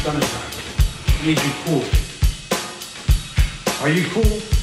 stomach time. It made you cool. Are you cool?